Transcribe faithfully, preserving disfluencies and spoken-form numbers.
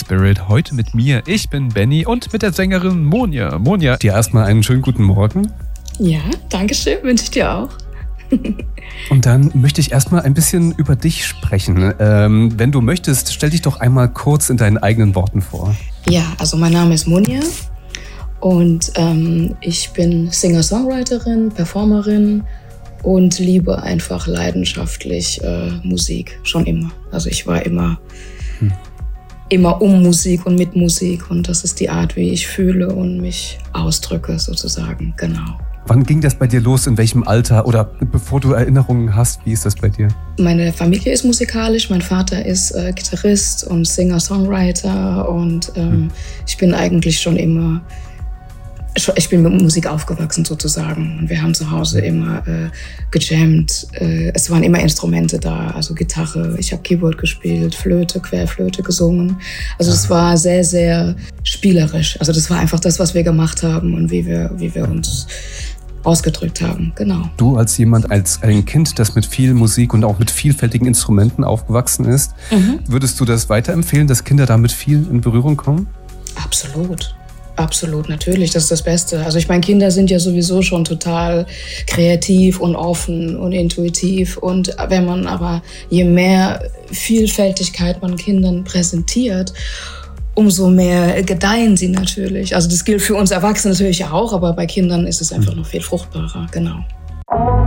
Spirit. Heute mit mir. Ich bin Benny und mit der Sängerin Monja. Monja, dir erstmal einen schönen guten Morgen. Ja, danke schön, wünsche ich dir auch. Und dann möchte ich erstmal ein bisschen über dich sprechen. Ähm, wenn du möchtest, stell dich doch einmal kurz in deinen eigenen Worten vor. Ja, also mein Name ist Monja und ähm, ich bin Singer-Songwriterin, Performerin und liebe einfach leidenschaftlich äh, Musik, schon immer. Also ich war immer, hm. immer um Musik und mit Musik und das ist die Art, wie ich fühle und mich ausdrücke sozusagen, genau. Wann ging das bei dir los? In welchem Alter? Oder bevor du Erinnerungen hast, wie ist das bei dir? Meine Familie ist musikalisch. Mein Vater ist äh, Gitarrist und Singer-Songwriter. Und ähm, hm. ich bin eigentlich schon immer, ich bin mit Musik aufgewachsen sozusagen. Und wir haben zu Hause immer äh, gejammt. Äh, es waren immer Instrumente da, also Gitarre. Ich habe Keyboard gespielt, Flöte, Querflöte gesungen. Also es war sehr, sehr spielerisch. Also das war einfach das, was wir gemacht haben und wie wir, wie wir uns ausgedrückt haben, genau. Du als jemand, als ein Kind, das mit viel Musik und auch mit vielfältigen Instrumenten aufgewachsen ist, mhm. würdest du das weiterempfehlen, dass Kinder damit viel in Berührung kommen? Absolut. Absolut, natürlich, das ist das Beste. Also ich meine, Kinder sind ja sowieso schon total kreativ und offen und intuitiv. Und wenn man aber, je mehr Vielfältigkeit man Kindern präsentiert, umso mehr gedeihen sie natürlich. Also das gilt für uns Erwachsene natürlich auch, aber bei Kindern ist es einfach noch viel fruchtbarer, genau.